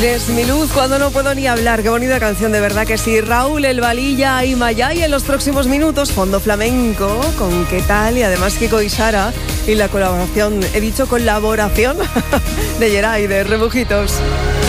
Es mi luz cuando no puedo ni hablar. Qué bonita canción, de verdad que sí. Raúl El Valilla y Mayay en los próximos minutos. Fondo flamenco con ¿Qué tal? Y además Kiko y Sara. Y la colaboración, he dicho colaboración, de Geray, de Rebujitos.